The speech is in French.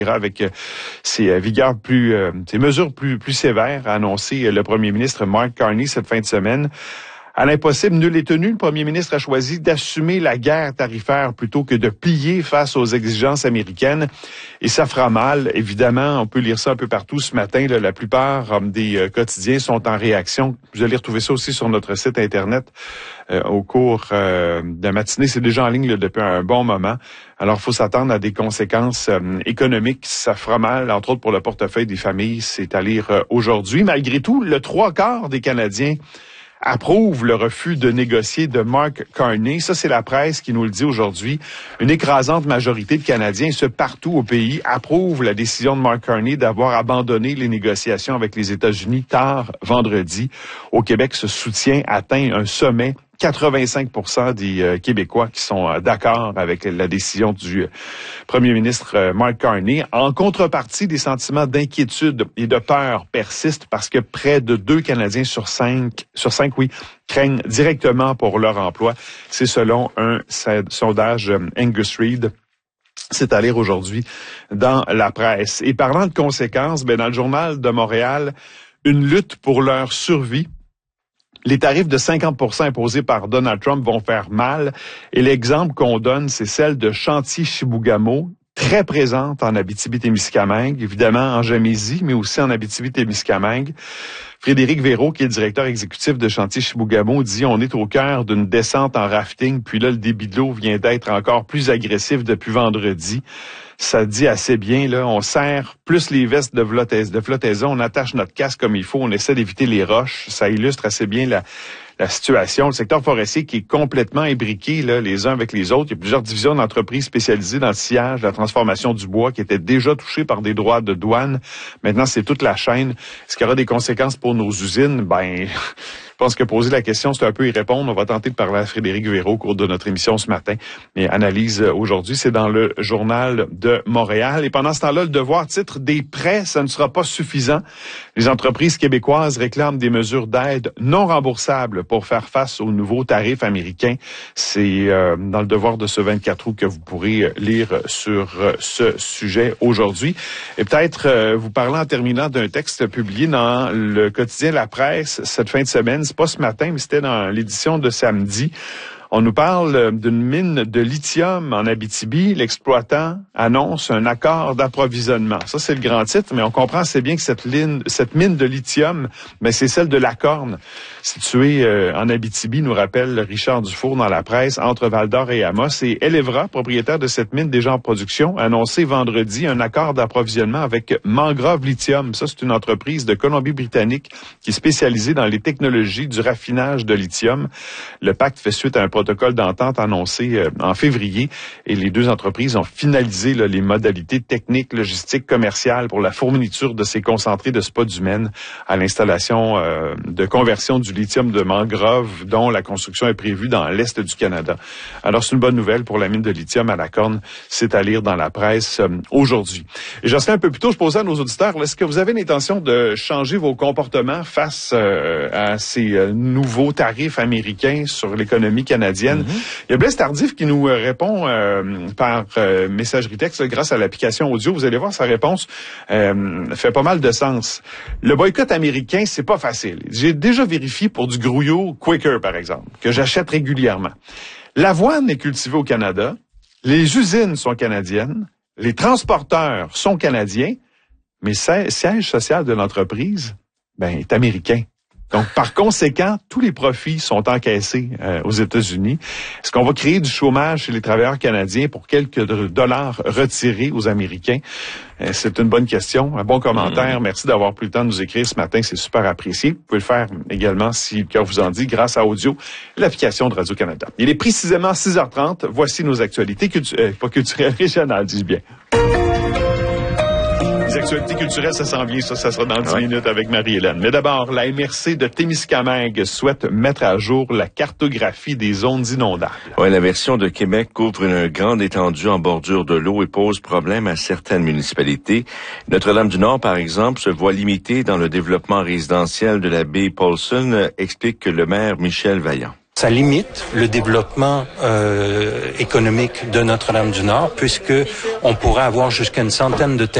avec ces mesures plus sévères, a annoncé le premier ministre Mark Carney cette fin de semaine. À l'impossible, nul est tenu. Le premier ministre a choisi d'assumer la guerre tarifaire plutôt que de plier face aux exigences américaines. Et ça fera mal. Évidemment, on peut lire ça un peu partout ce matin. Là, la plupart des quotidiens sont en réaction. Vous allez retrouver ça aussi sur notre site Internet au cours de la matinée. C'est déjà en ligne là, depuis un bon moment. Alors, il faut s'attendre à des conséquences économiques. Ça fera mal, entre autres pour le portefeuille des familles. C'est à lire aujourd'hui. Malgré tout, le 3/4 des Canadiens approuve le refus de négocier de Mark Carney. Ça, c'est la presse qui nous le dit aujourd'hui. Une écrasante majorité de Canadiens, partout au pays, approuvent la décision de Mark Carney d'avoir abandonné les négociations avec les États-Unis tard vendredi. Au Québec, ce soutien atteint un sommet. 85% des Québécois qui sont d'accord avec la décision du premier ministre Mark Carney. En contrepartie, des sentiments d'inquiétude et de peur persistent parce que près de 2 Canadiens sur 5, craignent directement pour leur emploi. C'est selon un sondage Angus Reid. C'est à lire aujourd'hui dans la presse. Et parlant de conséquences, dans le Journal de Montréal, une lutte pour leur survie. Les tarifs de 50% imposés par Donald Trump vont faire mal. Et l'exemple qu'on donne, c'est celle de Chantier Chibougamau, très présente en Abitibi-Témiscamingue, évidemment en Gamésie, mais aussi en Abitibi-Témiscamingue. Frédéric Véraud, qui est le directeur exécutif de Chantier Chibougamau, dit on est au cœur d'une descente en rafting, puis là, le débit de l'eau vient d'être encore plus agressif depuis vendredi. Ça dit assez bien, là, on serre plus les vestes de flottaison, on attache notre casque comme il faut, on essaie d'éviter les roches. Ça illustre assez bien la situation. Le secteur forestier qui est complètement imbriqué là, les uns avec les autres. Il y a plusieurs divisions d'entreprises spécialisées dans le sillage, la transformation du bois qui étaient déjà touchées par des droits de douane. Maintenant, c'est toute la chaîne. Est-ce qu'il y aura des conséquences pour nos usines? Je pense que poser la question, c'est un peu y répondre. On va tenter de parler à Frédéric Véraud au cours de notre émission ce matin. Mais analyse aujourd'hui, c'est dans le Journal de Montréal. Et pendant ce temps-là, le Devoir titre des prêts, ça ne sera pas suffisant. Les entreprises québécoises réclament des mesures d'aide non remboursables pour faire face aux nouveaux tarifs américains. C'est dans le Devoir de ce 24 août que vous pourrez lire sur ce sujet aujourd'hui. Et peut-être vous parler en terminant d'un texte publié dans le quotidien La Presse cette fin de semaine. C'est pas ce matin, mais c'était dans l'édition de samedi. On nous parle d'une mine de lithium en Abitibi. L'exploitant annonce un accord d'approvisionnement. Ça, c'est le grand titre, mais on comprend assez bien que cette mine de lithium, c'est celle de La Corne, située en Abitibi, nous rappelle Richard Dufour dans la presse, entre Val-d'Or et Amos. Et Elevra, propriétaire de cette mine déjà en production, a annoncé vendredi un accord d'approvisionnement avec Mangrove Lithium. Ça, c'est une entreprise de Colombie-Britannique qui est spécialisée dans les technologies du raffinage de lithium. Le pacte fait suite à un protocole d'entente annoncé en février et les deux entreprises ont finalisé les modalités techniques, logistiques, commerciales pour la fourniture de ces concentrés de spodumène à l'installation de conversion du lithium de mangrove dont la construction est prévue dans l'Est du Canada. Alors, c'est une bonne nouvelle pour la mine de lithium à La Corne. C'est à lire dans la presse aujourd'hui. Et je serai un peu plus tôt, je posais à nos auditeurs, est-ce que vous avez l'intention de changer vos comportements face à ces nouveaux tarifs américains sur l'économie canadienne? Il y a Blaise Tardif qui nous répond par messagerie texte grâce à l'application audio. Vous allez voir, sa réponse fait pas mal de sens. Le boycott américain, c'est pas facile. J'ai déjà vérifié pour du grouillot Quaker, par exemple, que j'achète régulièrement. L'avoine est cultivée au Canada, les usines sont canadiennes, les transporteurs sont canadiens, mais le siège social de l'entreprise est américain. Donc, par conséquent, tous les profits sont encaissés aux États-Unis. Est-ce qu'on va créer du chômage chez les travailleurs canadiens pour quelques dollars retirés aux Américains? C'est une bonne question, un bon commentaire. Merci d'avoir pris le temps de nous écrire ce matin, c'est super apprécié. Vous pouvez le faire également, si le cœur vous en dit, grâce à Audio, l'application de Radio-Canada. Il est précisément 6h30. Voici nos actualités pas culturelles, régionales, dis-je bien. Les actualités culturelles, ça s'en vient, ça sera dans 10 minutes avec Marie-Hélène. Mais d'abord, la MRC de Témiscamingue souhaite mettre à jour la cartographie des zones inondables. Oui, la version de Québec couvre une grande étendue en bordure de l'eau et pose problème à certaines municipalités. Notre-Dame-du-Nord, par exemple, se voit limitée dans le développement résidentiel de la baie Paulson, explique le maire Michel Vaillant. ça limite le développement économique de Notre-Dame-du-Nord, puisque on pourrait avoir jusqu'à une centaine de